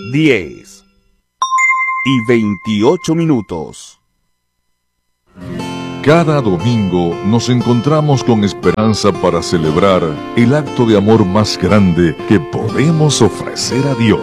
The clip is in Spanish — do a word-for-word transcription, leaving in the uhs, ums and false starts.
diez y veintiocho minutos. Cada domingo nos encontramos con esperanza para celebrar el acto de amor más grande que podemos ofrecer a Dios.